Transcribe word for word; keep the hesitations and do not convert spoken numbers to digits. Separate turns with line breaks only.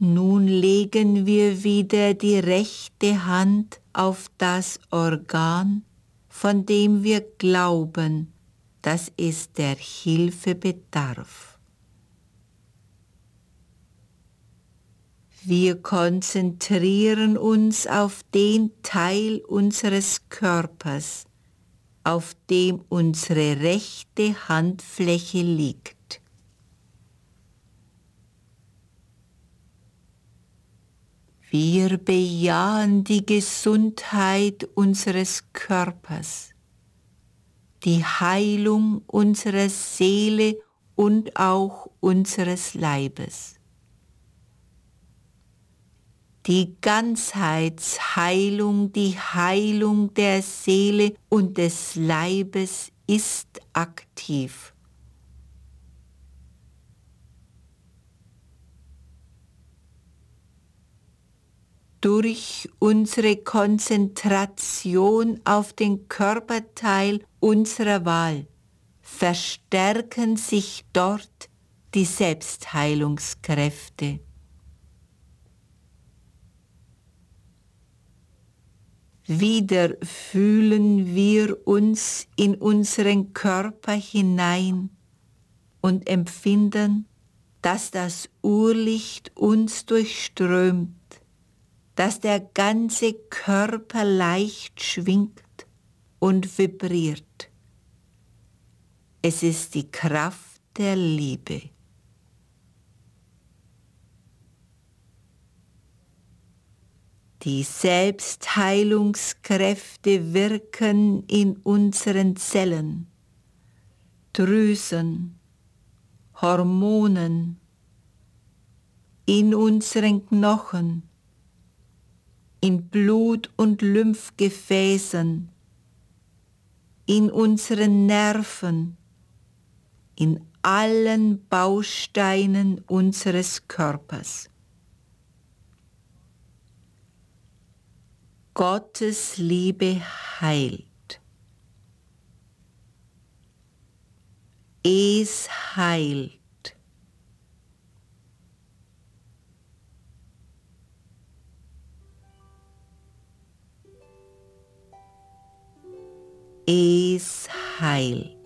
Nun legen wir wieder die rechte Hand auf das Organ, von dem wir glauben, dass es der Hilfe bedarf. Wir konzentrieren uns auf den Teil unseres Körpers, auf dem unsere rechte Handfläche liegt. Wir bejahen die Gesundheit unseres Körpers, die Heilung unserer Seele und auch unseres Leibes. Die Ganzheitsheilung, die Heilung der Seele und des Leibes ist aktiv. Durch unsere Konzentration auf den Körperteil unserer Wahl verstärken sich dort die Selbstheilungskräfte. Wieder fühlen wir uns in unseren Körper hinein und empfinden, dass das Urlicht uns durchströmt, dass der ganze Körper leicht schwingt und vibriert. Es ist die Kraft der Liebe. Die Selbstheilungskräfte wirken in unseren Zellen, Drüsen, Hormonen, in unseren Knochen, in Blut- und Lymphgefäßen, in unseren Nerven, in allen Bausteinen unseres Körpers. Gottes Liebe heilt. Es heilt. Es heilt.